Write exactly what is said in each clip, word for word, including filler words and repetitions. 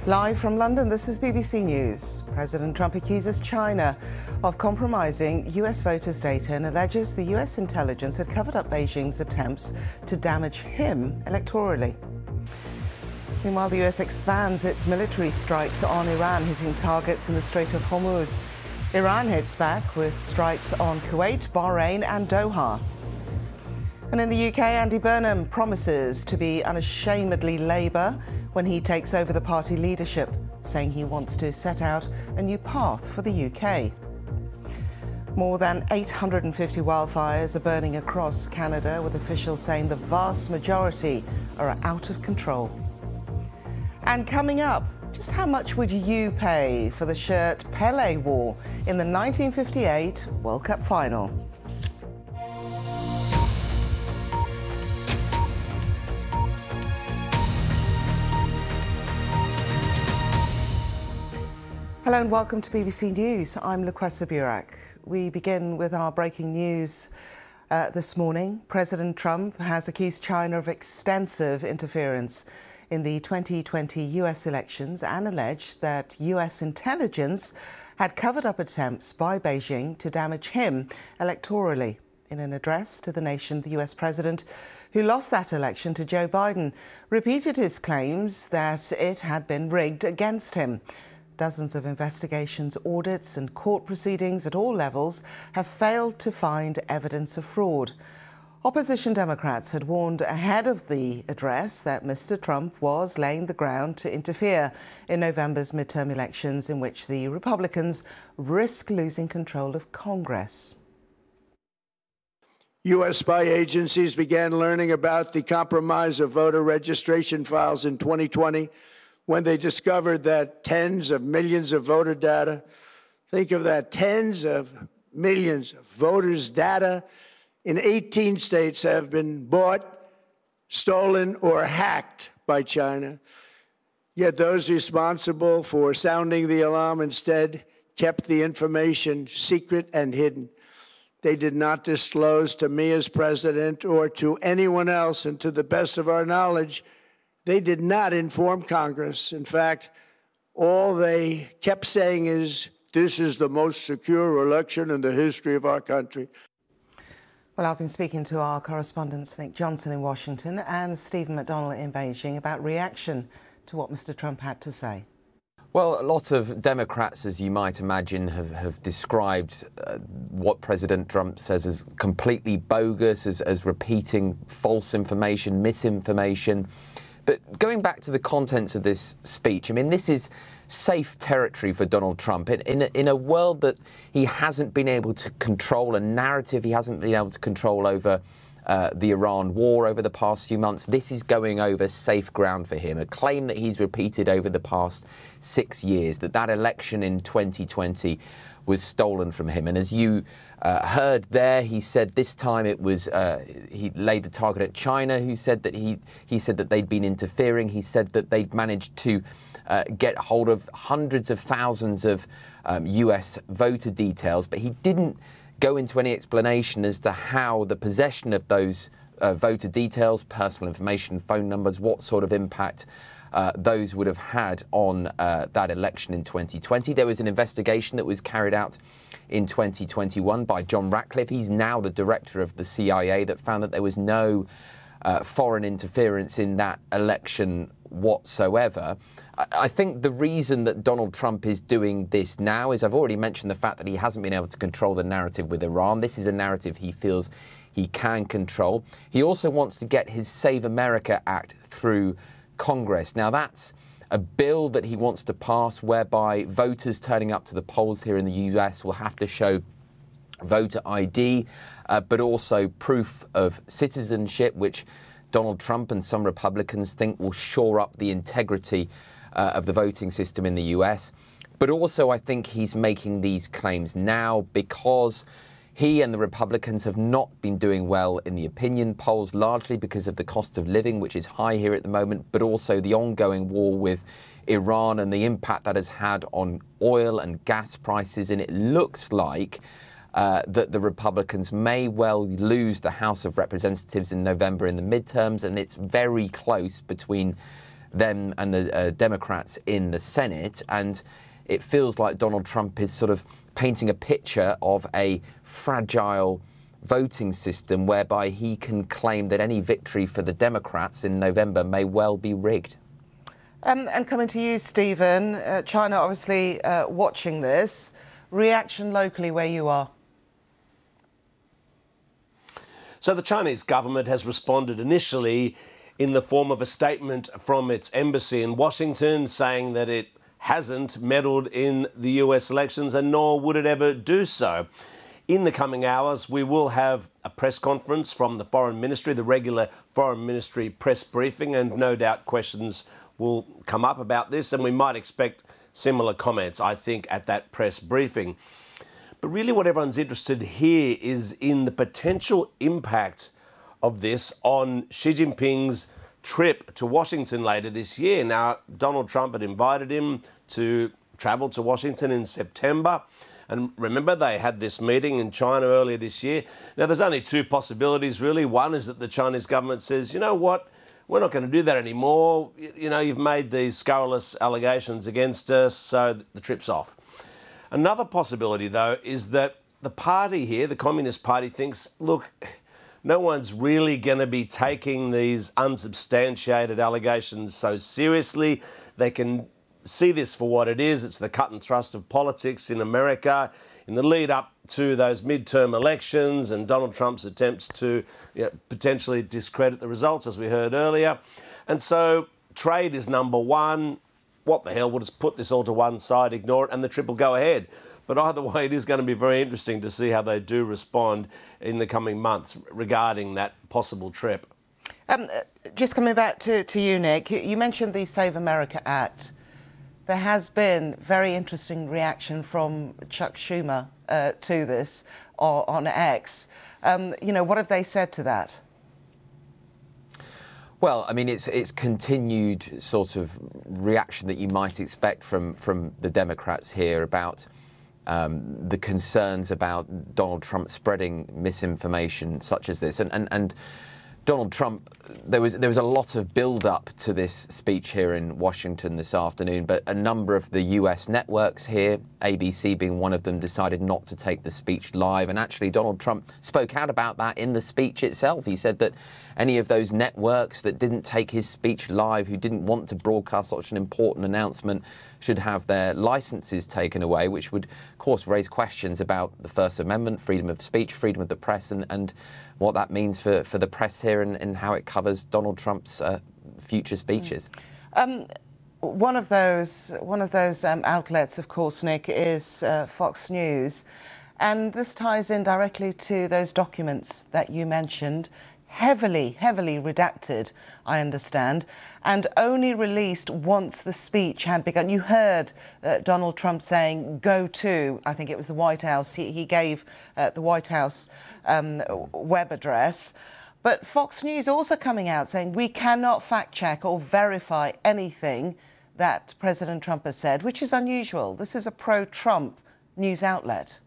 Live from London, this is B B C News. President Trump accuses China of compromising U S voters' data and alleges the U S intelligence had covered up Beijing's attempts to damage him electorally. Meanwhile, the U S expands its military strikes on Iran, hitting targets in the Strait of Hormuz. Iran hits back with strikes on Kuwait, Bahrain and Doha. And in the U K, Andy Burnham promises to be unashamedly Labour when he takes over the party leadership, saying he wants to set out a new path for the U K. More than eight hundred fifty wildfires are burning across Canada, with officials saying the vast majority are out of control. And coming up, just how much would you pay for the shirt Pelé wore in the nineteen fifty-eight World Cup final? Hello and welcome to B B C News. I'm Luquessa Burak. We begin with our breaking news uh, this morning. President Trump has accused China of extensive interference in the twenty twenty U S elections and alleged that U S intelligence had covered up attempts by Beijing to damage him electorally. In an address to the nation, the U S president, who lost that election to Joe Biden, repeated his claims that it had been rigged against him. Dozens of investigations, audits and court proceedings at all levels have failed to find evidence of fraud. Opposition Democrats had warned ahead of the address that Mister Trump was laying the ground to interfere in November's midterm elections, in which the Republicans risk losing control of Congress. U S spy agencies began learning about the compromise of voter registration files in twenty twenty when they discovered that tens of millions of voter data, think of that, tens of millions of voters' data in eighteen states have been bought, stolen, or hacked by China. Yet those responsible for sounding the alarm instead kept the information secret and hidden. They did not disclose to me as president or to anyone else, and to the best of our knowledge, they did not inform Congress. In fact, all they kept saying is, this is the most secure election in the history of our country. Well, I've been speaking to our correspondents Nick Johnson in Washington and Stephen McDonnell in Beijing about reaction to what Mister Trump had to say. Well, a lot of Democrats, as you might imagine, have, have described uh, what President Trump says as completely bogus, as, as repeating false information, misinformation. But going back to the contents of this speech, I mean, this is safe territory for Donald Trump. In, in, a, in a world that he hasn't been able to control, a narrative he hasn't been able to control over uh, the Iran war over the past few months, this is going over safe ground for him. A claim that he's repeated over the past six years, that that election in twenty twenty was stolen from him. And as you uh, heard there, he said this time it was, uh, he laid the target at China, who said that he, he said that they'd been interfering. He said that they'd managed to uh, get hold of hundreds of thousands of um, U S voter details, but he didn't go into any explanation as to how the possession of those uh, voter details, personal information, phone numbers, what sort of impact Uh, those would have had on uh, that election in twenty twenty. There was an investigation that was carried out in twenty twenty-one by John Ratcliffe. He's now the director of the C I A, that found that there was no uh, foreign interference in that election whatsoever. I, I think the reason that Donald Trump is doing this now is, I've already mentioned the fact that he hasn't been able to control the narrative with Iran. This is a narrative he feels he can control. He also wants to get his Save America Act through Congress. Now, that's a bill that he wants to pass whereby voters turning up to the polls here in the U S will have to show voter I D, uh, but also proof of citizenship, which Donald Trump and some Republicans think will shore up the integrity uh, of the voting system in the U S. But also, I think he's making these claims now because he and the Republicans have not been doing well in the opinion polls, largely because of the cost of living, which is high here at the moment, but also the ongoing war with Iran and the impact that has had on oil and gas prices. And it looks like uh, that the Republicans may well lose the House of Representatives in November in the midterms, and it's very close between them and the uh, Democrats in the Senate. And it feels like Donald Trump is sort of painting a picture of a fragile voting system whereby he can claim that any victory for the Democrats in November may well be rigged. Um, and coming to you, Stephen, uh, China obviously uh, watching this. Reaction locally where you are? So the Chinese government has responded initially in the form of a statement from its embassy in Washington saying that it hasn't meddled in the U S elections and nor would it ever do so. In the coming hours, we will have a press conference from the Foreign Ministry, the regular Foreign Ministry press briefing, and no doubt questions will come up about this, and we might expect similar comments, I think, at that press briefing. But really what everyone's interested here is in the potential impact of this on Xi Jinping's trip to Washington later this year. Now, Donald Trump had invited him to travel to Washington in September. And remember, they had this meeting in China earlier this year. Now, there's only two possibilities, really. One is that the Chinese government says, you know what, we're not going to do that anymore. You know, you've made these scurrilous allegations against us, so the trip's off. Another possibility, though, is that the party here, the Communist Party, thinks, look, no one's really going to be taking these unsubstantiated allegations so seriously. They can see this for what it is. It's the cut and thrust of politics in America. In the lead up to those midterm elections and Donald Trump's attempts to you know, potentially discredit the results, as we heard earlier. And so trade is number one. What the hell, we'll just put this all to one side, ignore it, and the trip will go ahead. But either way, it is going to be very interesting to see how they do respond in the coming months regarding that possible trip. Um, just coming back to, to you, Nick, you mentioned the Save America Act. There has been very interesting reaction from Chuck Schumer uh, to this on, on X. Um, you know, what have they said to that? Well, I mean, it's it's continued sort of reaction that you might expect from from the Democrats here about um, the concerns about Donald Trump spreading misinformation such as this, and and and. Donald Trump, there was there was a lot of build-up to this speech here in Washington this afternoon, but a number of the U S networks here, A B C being one of them, decided not to take the speech live. And actually, Donald Trump spoke out about that in the speech itself. He said that any of those networks that didn't take his speech live, who didn't want to broadcast such an important announcement, should have their licenses taken away, which would, of course, raise questions about the First Amendment, freedom of speech, freedom of the press, and, and what that means for, for the press here and, and how it covers Donald Trump's uh, future speeches. Um, one of those, one of those um, outlets, of course, Nick, is uh, Fox News. And this ties in directly to those documents that you mentioned, heavily, heavily redacted, I understand, and only released once the speech had begun. You heard uh, Donald Trump saying, go to, I think it was the White House. He, he gave uh, the White House um, web address. But Fox News also coming out saying, we cannot fact check or verify anything that President Trump has said, which is unusual. This is a pro-Trump news outlet.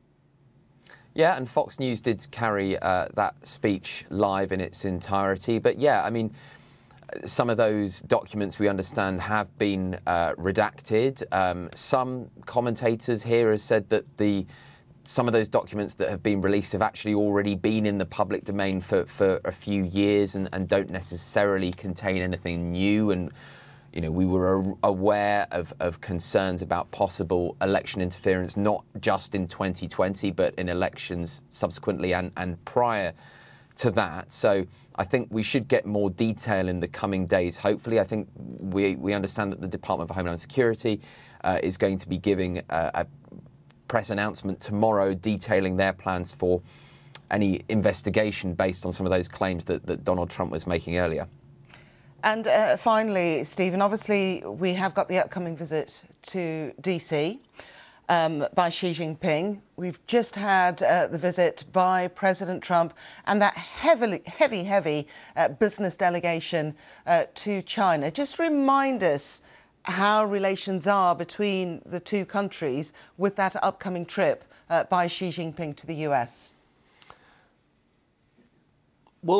Yeah, and Fox News did carry uh, that speech live in its entirety. But yeah, I mean, some of those documents we understand have been uh, redacted. Um, some commentators here have said that the some of those documents that have been released have actually already been in the public domain for, for a few years and, and don't necessarily contain anything new. And you know, we were aware of, of concerns about possible election interference, not just in twenty twenty, but in elections subsequently and, and prior to that. So I think we should get more detail in the coming days. Hopefully, I think we, we understand that the Department of Homeland Security uh, is going to be giving a, a press announcement tomorrow detailing their plans for any investigation based on some of those claims that, that Donald Trump was making earlier. And uh, finally, Stephen, obviously we have got the upcoming visit to D C um, by Xi Jinping. We've just had uh, the visit by President Trump and that heavily, heavy, heavy uh, business delegation uh, to China. Just remind us how relations are between the two countries with that upcoming trip uh, by Xi Jinping to the U S. Well,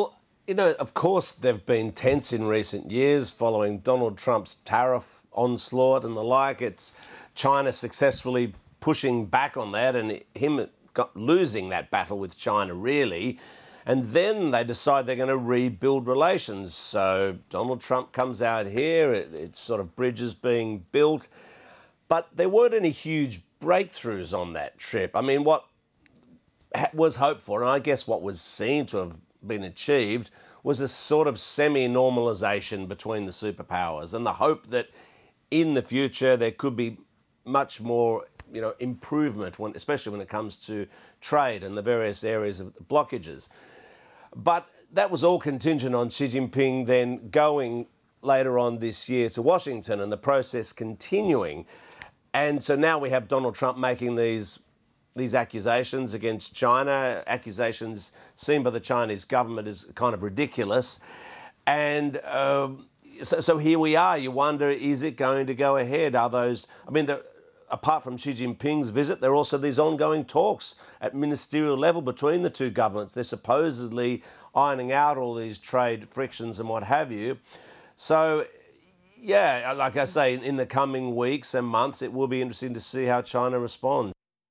You know, of course, they've been tense in recent years following Donald Trump's tariff onslaught and the like. It's China successfully pushing back on that and him got, losing that battle with China, really. And then they decide they're going to rebuild relations. So Donald Trump comes out here, it, it's sort of bridges being built. But there weren't any huge breakthroughs on that trip. I mean, what was hoped for, and I guess what was seen to have been achieved, was a sort of semi-normalisation between the superpowers and the hope that in the future there could be much more, you know, improvement, when, especially when it comes to trade and the various areas of blockages. But that was all contingent on Xi Jinping then going later on this year to Washington and the process continuing. And so now we have Donald Trump making these these accusations against China, accusations seen by the Chinese government as kind of ridiculous. And um, so, so here we are. You wonder, is it going to go ahead? Are those, I mean, the, apart from Xi Jinping's visit, there are also these ongoing talks at ministerial level between the two governments. They're supposedly ironing out all these trade frictions and what have you. So, yeah, like I say, in the coming weeks and months, it will be interesting to see how China responds.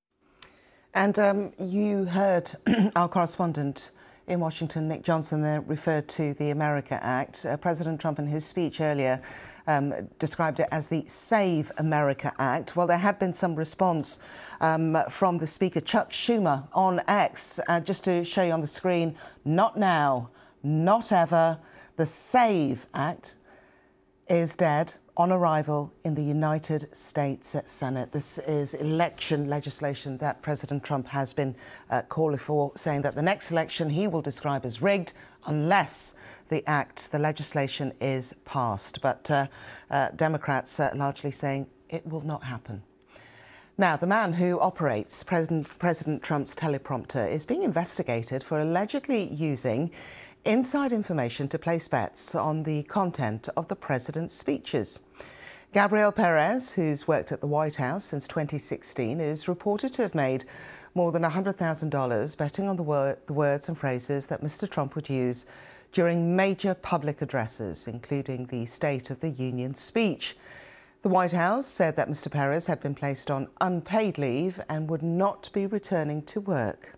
And um, you heard our correspondent in Washington, Nick Johnson, there referred to the America Act. Uh, President Trump in his speech earlier um, described it as the Save America Act. Well, there had been some response um, from the Speaker, Chuck Schumer, on X. Uh, just to show you on the screen, not now, not ever. The Save Act is dead on arrival in the United States Senate. This is election legislation that President Trump has been uh, calling for, saying that the next election he will describe as rigged unless the act, the legislation is passed. But uh, uh, Democrats uh, largely saying it will not happen. Now, the man who operates President, President Trump's teleprompter is being investigated for allegedly using inside information to place bets on the content of the president's speeches. Gabriel Perez, who's worked at the White House since twenty sixteen, is reported to have made more than one hundred thousand dollars betting on the, wor the words and phrases that Mister Trump would use during major public addresses, including the State of the Union speech. The White House said that Mister Perez had been placed on unpaid leave and would not be returning to work.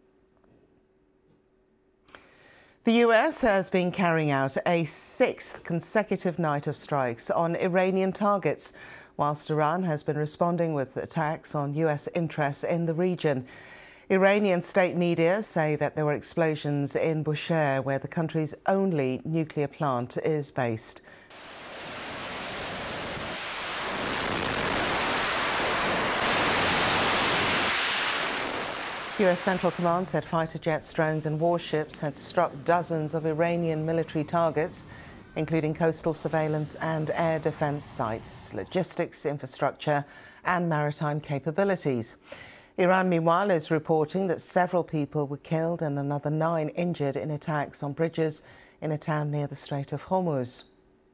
The U S has been carrying out a sixth consecutive night of strikes on Iranian targets, whilst Iran has been responding with attacks on U S interests in the region. Iranian state media say that there were explosions in Bushehr, where the country's only nuclear plant is based. U S Central Command said fighter jets, drones and warships had struck dozens of Iranian military targets, including coastal surveillance and air defense sites, logistics, infrastructure and maritime capabilities. Iran, meanwhile, is reporting that several people were killed and another nine injured in attacks on bridges in a town near the Strait of Hormuz.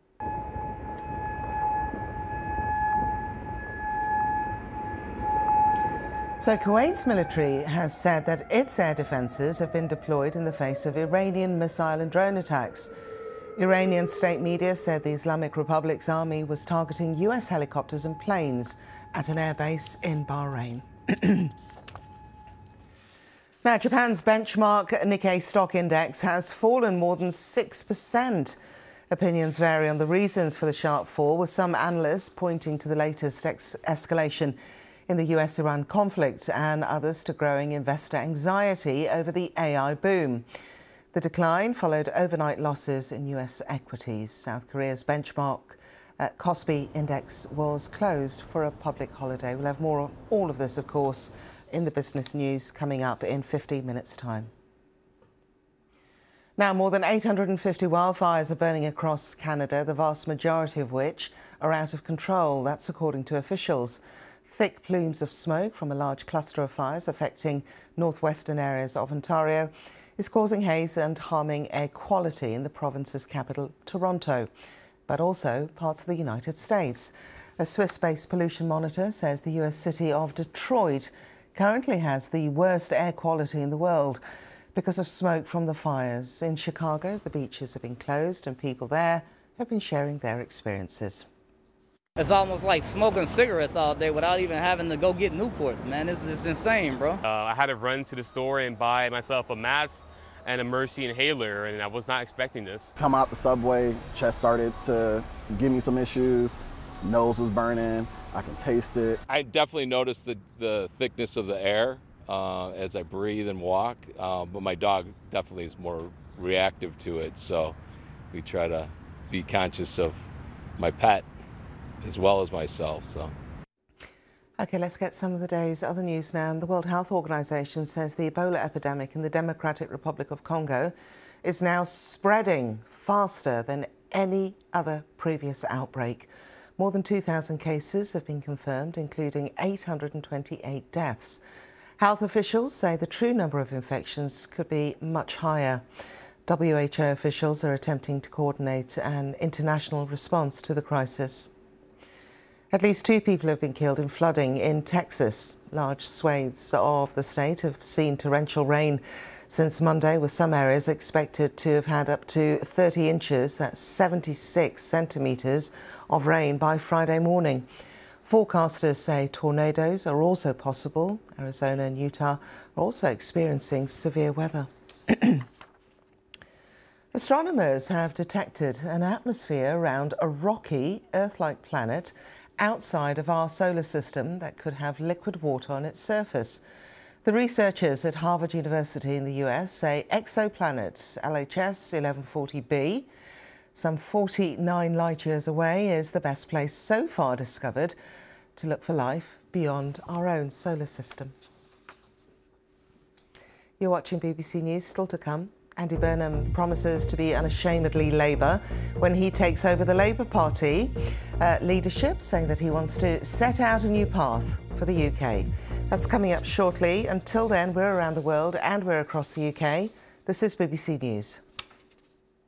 So Kuwait's military has said that its air defences have been deployed in the face of Iranian missile and drone attacks. Iranian state media said the Islamic Republic's army was targeting U S helicopters and planes at an airbase in Bahrain. Now, Japan's benchmark Nikkei stock index has fallen more than six percent. Opinions vary on the reasons for the sharp fall, with some analysts pointing to the latest ex escalation in the U S Iran conflict and others to growing investor anxiety over the A I boom. The decline followed overnight losses in U S equities. South Korea's benchmark uh, Kospi index was closed for a public holiday. We'll have more on all of this, of course, in the business news coming up in fifteen minutes' time. Now, more than eight hundred fifty wildfires are burning across Canada, the vast majority of which are out of control. That's according to officials. Thick plumes of smoke from a large cluster of fires affecting northwestern areas of Ontario is causing haze and harming air quality in the province's capital, Toronto, but also parts of the United States. A Swiss-based pollution monitor says the U S city of Detroit currently has the worst air quality in the world. because of smoke from the fires. In Chicago, the beaches have been closed and people there have been sharing their experiences. It's almost like smoking cigarettes all day without even having to go get Newports, man. It's, it's insane, bro. Uh, I had to run to the store and buy myself a mask and a Mercy inhaler, and I was not expecting this. Come out the subway, chest started to give me some issues, nose was burning, I can taste it. I definitely noticed the, the thickness of the air uh, as I breathe and walk, uh, but my dog definitely is more reactive to it, so we try to be conscious of my pet as well as myself. So. OK, let's get some of the day's other news now. And the World Health Organization says the Ebola epidemic in the Democratic Republic of Congo is now spreading faster than any other previous outbreak. More than two thousand cases have been confirmed, including eight hundred twenty-eight deaths. Health officials say the true number of infections could be much higher. W H O officials are attempting to coordinate an international response to the crisis. At least two people have been killed in flooding in Texas. Large swathes of the state have seen torrential rain since Monday, with some areas expected to have had up to thirty inches, that's seventy-six centimetres of rain by Friday morning. Forecasters say tornadoes are also possible. Arizona and Utah are also experiencing severe weather. Astronomers have detected an atmosphere around a rocky, Earth-like planet outside of our solar system that could have liquid water on its surface. The researchers at Harvard University in the U S say exoplanet L H S eleven forty b, some forty-nine light years away, is the best place so far discovered to look for life beyond our own solar system. You're watching B B C News. Still to come. Andy Burnham promises to be unashamedly Labour when he takes over the Labour Party uh, leadership, saying that he wants to set out a new path for the U K. That's coming up shortly. Until then, we're around the world and we're across the U K. This is B B C News.